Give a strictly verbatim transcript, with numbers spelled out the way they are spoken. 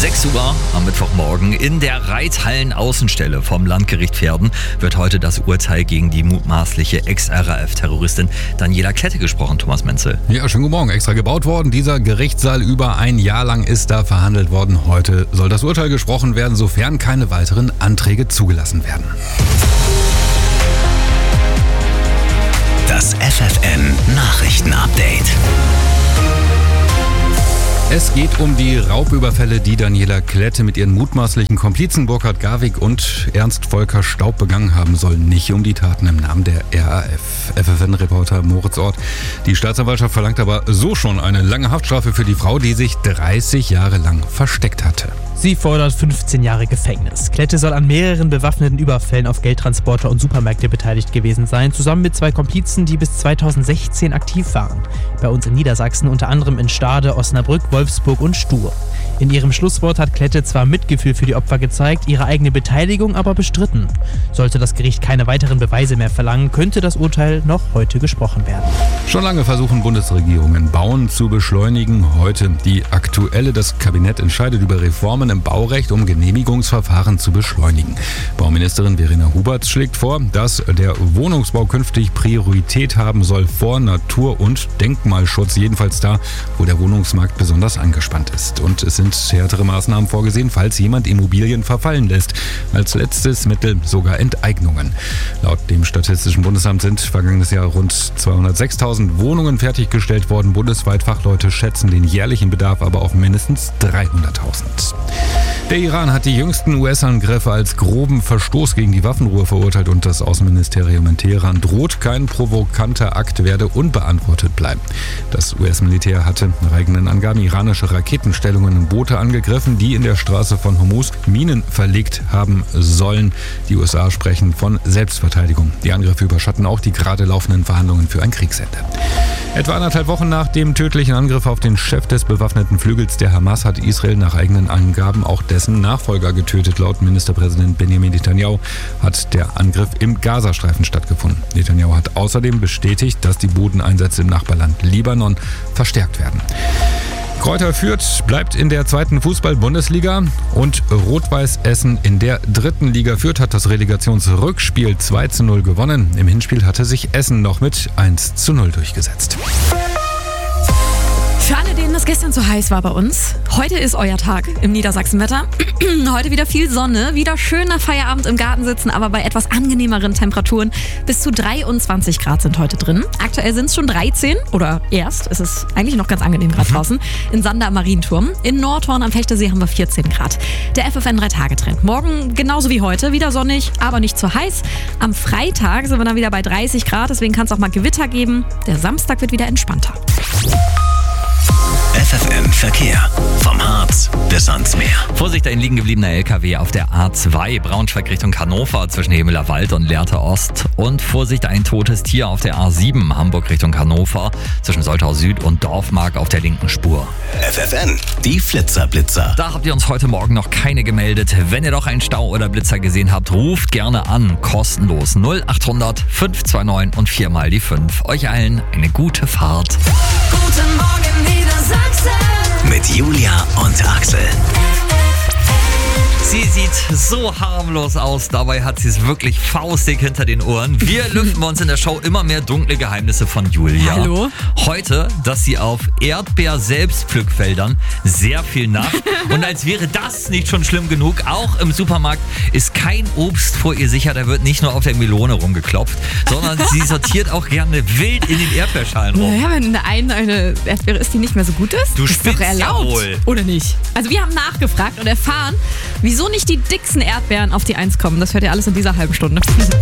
sechs Uhr am Mittwochmorgen in der Reithallen-Außenstelle vom Landgericht Verden wird heute das Urteil gegen die mutmaßliche Ex-R A F-Terroristin Daniela Klette gesprochen, Thomas Menzel. Ja, schönen guten Morgen. Extra gebaut worden. Dieser Gerichtssaal über ein Jahr lang ist da verhandelt worden. Heute soll das Urteil gesprochen werden, sofern keine weiteren Anträge zugelassen werden. Das F F N-Nachrichten-Update. Es geht um die Raubüberfälle, die Daniela Klette mit ihren mutmaßlichen Komplizen Burkhard Garwig und Ernst Volker Staub begangen haben sollen. Nicht um die Taten im Namen der R A F. F F N-Reporter Moritz Ort. Die Staatsanwaltschaft verlangt aber so schon eine lange Haftstrafe für die Frau, die sich dreißig Jahre lang versteckt hatte. Sie fordert fünfzehn Jahre Gefängnis. Klette soll an mehreren bewaffneten Überfällen auf Geldtransporter und Supermärkte beteiligt gewesen sein, zusammen mit zwei Komplizen, die bis zweitausendsechzehn aktiv waren. Bei uns in Niedersachsen unter anderem in Stade, Osnabrück, Wolfsburg und Stur. In ihrem Schlusswort hat Klette zwar Mitgefühl für die Opfer gezeigt, ihre eigene Beteiligung aber bestritten. Sollte das Gericht keine weiteren Beweise mehr verlangen, könnte das Urteil noch heute gesprochen werden. Schon lange versuchen Bundesregierungen, Bauen zu beschleunigen. Heute die aktuelle, das Kabinett entscheidet über Reformen im Baurecht, um Genehmigungsverfahren zu beschleunigen. Bauministerin Verena Huberts schlägt vor, dass der Wohnungsbau künftig Priorität haben soll vor Natur- und Denkmalschutz, jedenfalls da, wo der Wohnungsmarkt besonders angespannt ist. Und es sind härtere Maßnahmen vorgesehen, falls jemand Immobilien verfallen lässt. Als letztes Mittel sogar Enteignungen. Laut dem Statistischen Bundesamt sind vergangenes Jahr rund zweihundertsechstausend Wohnungen fertiggestellt worden. Bundesweit Fachleute schätzen den jährlichen Bedarf aber auf mindestens dreihunderttausend. Der Iran hat die jüngsten U S-Angriffe als groben Verstoß gegen die Waffenruhe verurteilt und das Außenministerium in Teheran droht, kein provokanter Akt werde unbeantwortet bleiben. Das U S-Militär hatte nach eigenen Angaben iranische Raketenstellungen und Boote angegriffen, die in der Straße von Hormuz Minen verlegt haben sollen. Die U S A sprechen von Selbstverteidigung. Die Angriffe überschatten auch die gerade laufenden Verhandlungen für ein Kriegsende. Etwa anderthalb Wochen nach dem tödlichen Angriff auf den Chef des bewaffneten Flügels der Hamas hat Israel nach eigenen Angaben auch dessen Nachfolger getötet. Laut Ministerpräsident Benjamin Netanyahu hat der Angriff im Gazastreifen stattgefunden. Netanyahu hat außerdem bestätigt, dass die Bodeneinsätze im Nachbarland Libanon verstärkt werden. Kräuter Fürth bleibt in der zweiten Fußball-Bundesliga und Rot-Weiß Essen in der dritten Liga. Fürth hat das Relegationsrückspiel zwei zu null gewonnen. Im Hinspiel hatte sich Essen noch mit eins zu null durchgesetzt. Für alle, denen es gestern zu heiß war bei uns, heute ist euer Tag im Niedersachsenwetter. Heute wieder viel Sonne, wieder schöner Feierabend im Garten sitzen, aber bei etwas angenehmeren Temperaturen. Bis zu dreiundzwanzig Grad sind heute drin. Aktuell sind es schon dreizehn oder erst. Es ist eigentlich noch ganz angenehm gerade mhm. draußen. In Sander am Marienturm. In Nordhorn am Fechtersee haben wir vierzehn Grad. Der F F N drei Tage Trend. Morgen genauso wie heute, wieder sonnig, aber nicht zu heiß. Am Freitag sind wir dann wieder bei dreißig Grad, deswegen kann es auch mal Gewitter geben. Der Samstag wird wieder entspannter. F F N Verkehr. Vom Harz bis ans Meer. Vorsicht, ein liegen gebliebener L K W auf der A zwei, Braunschweig Richtung Hannover zwischen Hemeler Wald und Lehrte Ost. Und Vorsicht, ein totes Tier auf der A sieben, Hamburg Richtung Hannover zwischen Soltau Süd und Dorfmark auf der linken Spur. F F N, die Flitzer-Blitzer. Da habt ihr uns heute Morgen noch keine gemeldet. Wenn ihr doch einen Stau oder Blitzer gesehen habt, ruft gerne an. Kostenlos null acht hundert fünf zwei neun und viermal die fünf. Euch allen eine gute Fahrt. Guten Morgen Niedersachsen. Mit Julia und Axel. Sie sieht so harmlos aus, dabei hat sie es wirklich faustig hinter den Ohren. Wir lüften bei uns in der Show immer mehr dunkle Geheimnisse von Julia. Hallo? Heute, dass sie auf Erdbeer-Selbstpflückfeldern sehr viel nascht. Und als wäre das nicht schon schlimm genug, auch im Supermarkt ist kein Obst vor ihr sicher. Da wird nicht nur auf der Melone rumgeklopft, sondern sie sortiert auch gerne wild in den Erdbeerschalen rum. Naja, wenn in der einen eine Erdbeere ist, die nicht mehr so gut ist, Du ist spinnst doch erlaubt. ja wohl. Oder nicht? Also wir haben nachgefragt und erfahren, wieso nicht die dicksten Erdbeeren auf die Eins kommen. Das hört ihr alles in dieser halben Stunde.